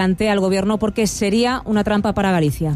plantea al Gobierno porque sería una trampa para Galicia.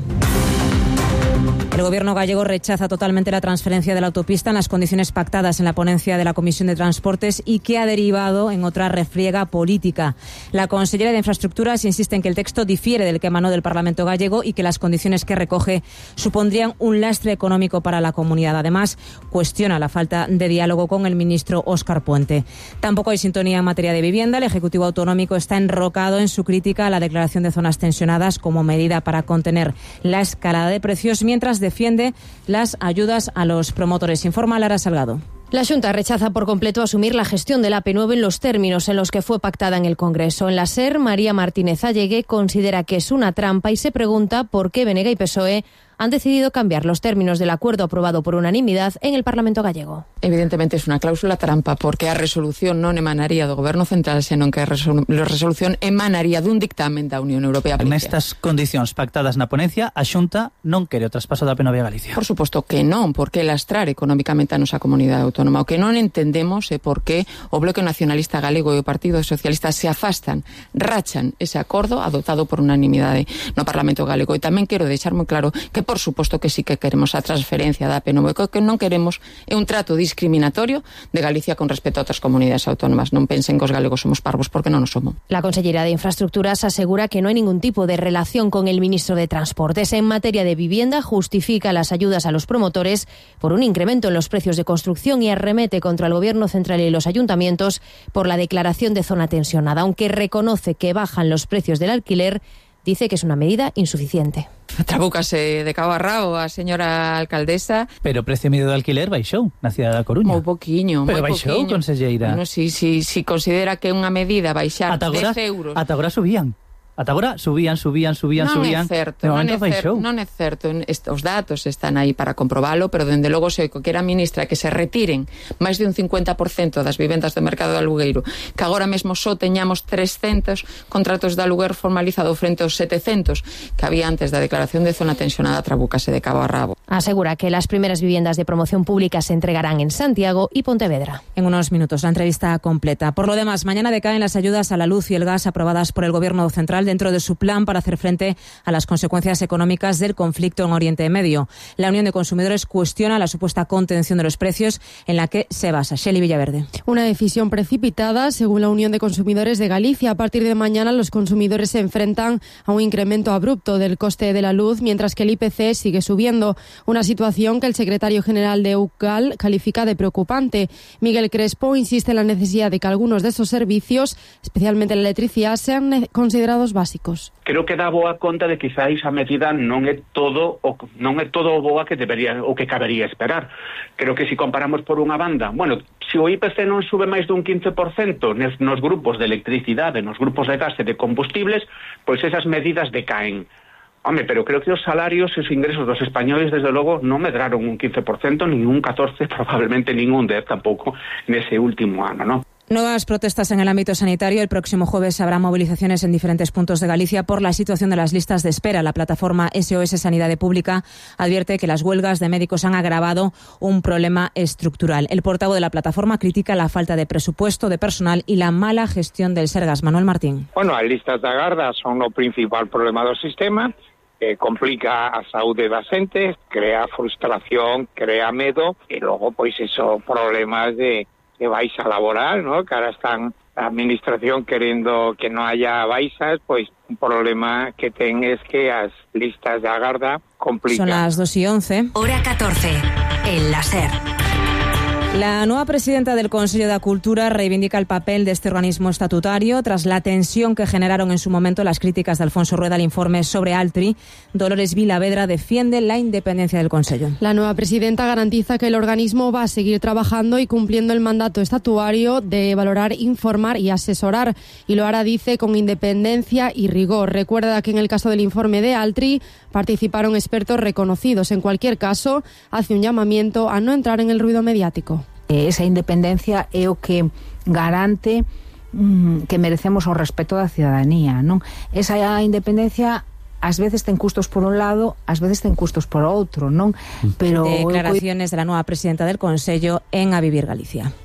El Gobierno gallego rechaza totalmente la transferencia de la autopista en las condiciones pactadas en la ponencia de la Comisión de Transportes y que ha derivado en otra refriega política. La consellera de Infraestructuras insiste en que el texto difiere del que emanó del Parlamento gallego y que las condiciones que recoge supondrían un lastre económico para la comunidad. Además, cuestiona la falta de diálogo con el ministro Óscar Puente. Tampoco hay sintonía en materia de vivienda. El Ejecutivo Autonómico está enrocado en su crítica a la declaración de zonas tensionadas como medida para contener la escalada de precios, mientras defiende las ayudas a los promotores. Informa Lara Salgado. La Xunta rechaza por completo asumir la gestión de la AP9 en los términos en los que fue pactada en el Congreso. En la SER, María Martínez Allegue considera que es una trampa y se pregunta por qué BNG y PSOE han decidido cambiar los términos del acuerdo aprobado por unanimidad en el Parlamento gallego. Evidentemente es unha cláusula trampa porque a resolución non emanaría do Goberno Central, senón que a resolución emanaría dun dictamen da Unión Europea. Nestas condicións pactadas na ponencia, a Xunta non quere o traspaso da AP9 a Galicia. Por suposto que non, porque lastrar económicamente a nosa comunidade autónoma. O que non entendemos é por que o Bloque Nacionalista Galego e o Partido Socialista se afastan, rachan ese acordo adoptado por unanimidade no Parlamento galego. E tamén quero deixar moi claro que por suposto que sí que queremos a transferencia da AP9, que non queremos é un trato discriminatorio de Galicia con respecto a outras comunidades autónomas. Non pensen que os galegos somos parvos, porque non o somos. La consellera de Infraestructuras asegura que no hay ningún tipo de relación con el ministro de Transportes. En materia de vivienda, justifica las ayudas a los promotores por un incremento en los precios de construcción y arremete contra el Gobierno central y los ayuntamientos por la declaración de zona tensionada. Aunque reconoce que bajan los precios del alquiler, dice que es una medida insuficiente. Trabúcase de cabo a rabo a señora alcaldesa. Pero o precio medio de alquiler baixou na cidade da Coruña. Moi poquinho. Pero baixou, conselleira. Bueno, si considera que é unha medida baixar 10 euros. Ata agora subían. Ata agora subían. Non é certo, non é certo. Os datos están aí para comprobalo, pero dende logo sei que era ministra que se retiren máis de un 50% das vivendas do mercado de alugueiro, que agora mesmo só teñamos 300 contratos de aluguer formalizado frente aos 700 que había antes da declaración de zona tensionada. Trabúcase de cabo a rabo. Asegura que las primeras viviendas de promoción pública se entregarán en Santiago y Pontevedra. En unos minutos, la entrevista completa. Por lo demás, mañana decaen las ayudas a la luz y el gas aprobadas por el Gobierno central dentro de su plan para hacer frente a las consecuencias económicas del conflicto en Oriente Medio. La Unión de Consumidores cuestiona la supuesta contención de los precios en la que se basa. Shelley Villaverde. Una decisión precipitada, según la Unión de Consumidores de Galicia. A partir de mañana los consumidores se enfrentan a un incremento abrupto del coste de la luz, mientras que el IPC sigue subiendo. Una situación que el secretario general de UCAL califica de preocupante. Miguel Crespo insiste en la necesidad de que algunos de esos servicios, especialmente la electricidad, sean considerados básicos. Creo que dá boa conta de que quizá esa medida non é todo o boa que debería ou que cabería esperar. Creo que se comparamos por unha banda, se o IPC non sube máis dun 15% nos grupos de electricidade, nos grupos de gas e de combustibles, pois esas medidas decaen. Pero creo que os salarios e os ingresos dos españoles, desde logo, non medraron un 15%, nin un 14%, probablemente nin un 10% tampouco nese último ano, non? Nuevas protestas en el ámbito sanitario. El próximo jueves habrá movilizaciones en diferentes puntos de Galicia por la situación de las listas de espera. La plataforma SOS Sanidade Pública advierte que las huelgas de médicos han agravado un problema estructural. El portavoz de la plataforma critica la falta de presupuesto, de personal y la mala gestión del Sergas. Manuel Martín. As listas de agarda son o principal problema do sistema. Complica a saúde da xente, crea frustración, crea medo e logo problemas de baixa laboral, ¿no? Que ahora están a administración querendo que non haya baixas, un problema que ten es que as listas de agarda complican. Son las 2:11. Hora 14, en la SER. La nueva presidenta del Consejo de Cultura reivindica el papel de este organismo estatutario tras la tensión que generaron en su momento las críticas de Alfonso Rueda al informe sobre Altri. Dolores Vilavedra defiende la independencia del Consejo. La nueva presidenta garantiza que el organismo va a seguir trabajando y cumpliendo el mandato estatuario de valorar, informar y asesorar. Y lo hará, dice, con independencia y rigor. Recuerda que en el caso del informe de Altri participaron expertos reconocidos. En cualquier caso, hace un llamamiento a no entrar en el ruido mediático. Esa independencia é o que garante que merecemos o respeto da cidadanía, non? Esa independencia ás veces ten custos por un lado, ás veces ten custos por outro, non? Pero declaraciones de la nueva presidenta del Consello en A Vivir Galicia.